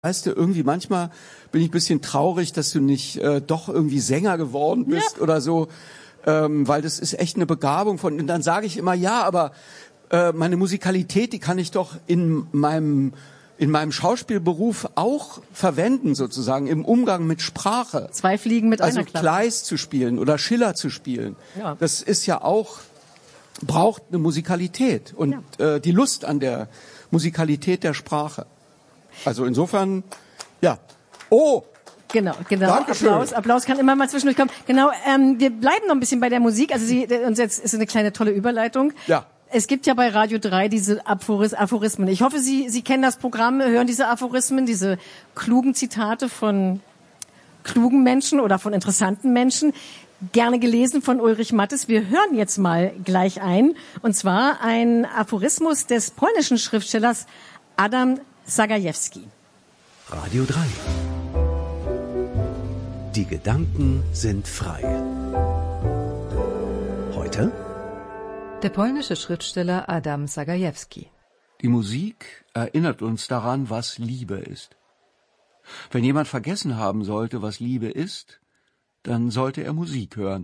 Weißt du, irgendwie manchmal bin ich ein bisschen traurig, dass du nicht doch irgendwie Sänger geworden bist oder so, weil das ist echt eine Begabung von. Und dann sage ich immer, ja, aber meine Musikalität, die kann ich doch in meinem Schauspielberuf auch verwenden, sozusagen, im Umgang mit Sprache. Zwei Fliegen mit einer Klappe. Also Kleist zu spielen oder Schiller zu spielen. Ja. Das ist ja auch, braucht eine Musikalität und die Lust an der Musikalität der Sprache. Also insofern, ja. Oh! Genau. Dankeschön. Applaus kann immer mal zwischendurch kommen. Genau, wir bleiben noch ein bisschen bei der Musik. Also und jetzt ist eine kleine tolle Überleitung. Ja. Es gibt ja bei Radio 3 diese Aphorismen. Ich hoffe, Sie kennen das Programm, hören diese Aphorismen, diese klugen Zitate von klugen Menschen oder von interessanten Menschen. Gerne gelesen von Ulrich Mattes. Wir hören jetzt mal gleich ein. Und zwar ein Aphorismus des polnischen Schriftstellers Adam Zagajewski. Radio 3. Die Gedanken sind frei. Heute? Der polnische Schriftsteller Adam Zagajewski. Die Musik erinnert uns daran, was Liebe ist. Wenn jemand vergessen haben sollte, was Liebe ist, dann sollte er Musik hören.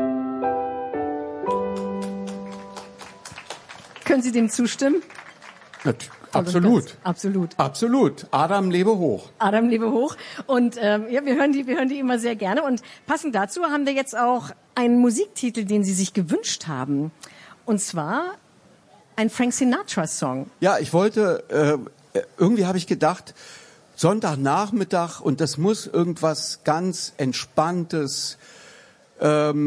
Können Sie dem zustimmen? Absolut. Absolut. Adam lebe hoch. Adam lebe hoch. Und wir hören die immer sehr gerne. Und passend dazu haben wir jetzt auch einen Musiktitel, den Sie sich gewünscht haben. Und zwar ein Frank Sinatra-Song. Ja, ich wollte, irgendwie habe ich gedacht, Sonntagnachmittag und das muss irgendwas ganz Entspanntes. Ich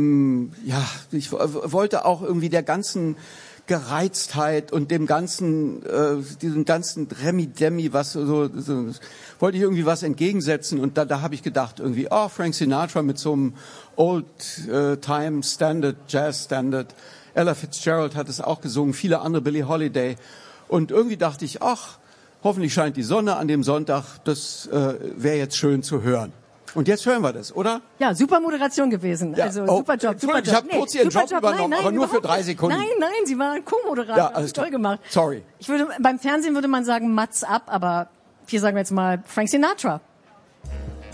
wollte auch irgendwie der ganzen Gereiztheit und dem ganzen, diesem ganzen Remi-Demi, was so, wollte ich irgendwie was entgegensetzen und da habe ich gedacht irgendwie, Frank Sinatra mit so einem Old-Time Standard, Jazz Standard. Ella Fitzgerald hat es auch gesungen, viele andere, Billie Holiday. Und irgendwie dachte ich, hoffentlich scheint die Sonne an dem Sonntag, das wäre jetzt schön zu hören. Und jetzt hören wir das, oder? Ja, super Moderation gewesen. Ja. Also super Job. Ich habe kurz Ihren Job übernommen, aber nur für 3 Sekunden. Nein, Sie waren Co-Moderator. Ja, alles toll gemacht. Sorry. Beim Fernsehen würde man sagen, Mats ab, aber hier sagen wir jetzt mal Frank Sinatra.